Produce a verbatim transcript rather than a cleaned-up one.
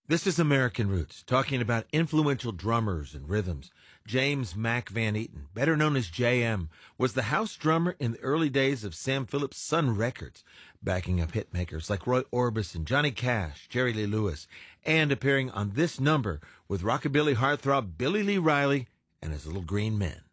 This is American Roots, talking about influential drummers and rhythms. James Mac Van Eaton, better known as J M, was the house drummer in the early days of Sam Phillips' Sun Records, backing up hitmakers like Roy Orbison, Johnny Cash, Jerry Lee Lewis, and appearing on this number with rockabilly heartthrob Billy Lee Riley and his Little Green Men.